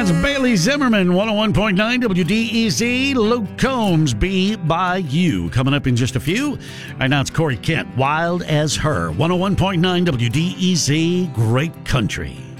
That's Bailey Zimmerman, 101.9 WDEZ. Luke Combs, Be By You. Coming up in just a few. Right now it's Corey Kent, Wild as Her, 101.9 WDEZ, Great Country.